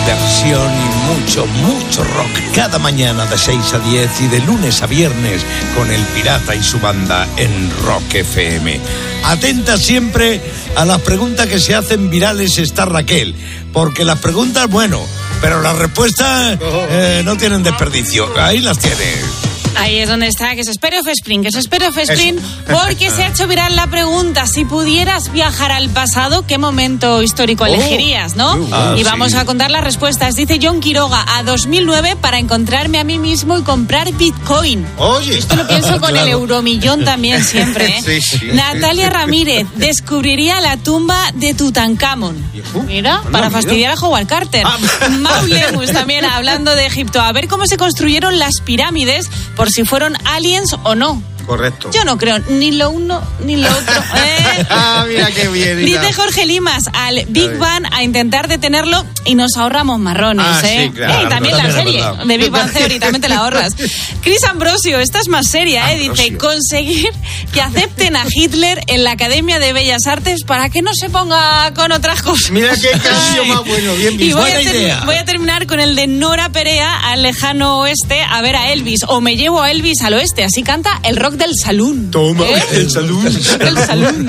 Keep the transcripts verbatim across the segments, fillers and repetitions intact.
diversión y mucho, mucho rock. Cada mañana de seis a diez y de lunes a viernes con El Pirata y su banda en Rock F M. Atenta siempre a las preguntas que se hacen virales está Raquel, porque las preguntas, bueno, pero las respuestas eh, no tienen desperdicio. Ahí las tienes. Ahí es donde está, que se espere Offspring, que se espere Offspring, porque se ha hecho viral la pregunta, si pudieras viajar al pasado, ¿qué momento histórico oh, elegirías, no? Ah, y vamos sí. a contar las respuestas. Dice John Quiroga, a dos mil nueve para encontrarme a mí mismo y comprar Bitcoin. Oye. Esto lo pienso con claro. el euromillón también siempre, ¿eh? Sí, sí. Natalia Ramírez, descubriría la tumba de Tutankamón. Mira, no, para mira. fastidiar a Howard Carter. Ah. Mau Lemus también hablando de Egipto, a ver cómo se construyeron las pirámides, por si fueron aliens o no. Correcto. Yo no creo ni lo uno ni lo otro. ¿Eh? Ah, mira qué bien. Dice mira. Jorge Limas, al Big Bang a intentar detenerlo y nos ahorramos marrones, ah, ¿eh? Sí, claro. Y también también la serie de Big Bang Theory, también te la ahorras. Chris Ambrosio, esta es más seria, ¿eh? Dice, Ambrosio. conseguir que acepten a Hitler en la Academia de Bellas Artes para que no se ponga con otras cosas. Mira qué canción más bueno, bien visto. Y voy, Buena a ter- idea. voy a terminar con el de Nora Perea al lejano oeste a ver a Elvis, o me llevo a Elvis al oeste, así canta el rock del saloon. Toma, ¿Eh? el salud. El saloon.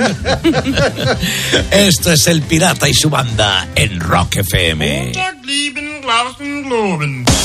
Esto es El Pirata y su banda en Rock F M. Montag, lieben, Glauben, Globen.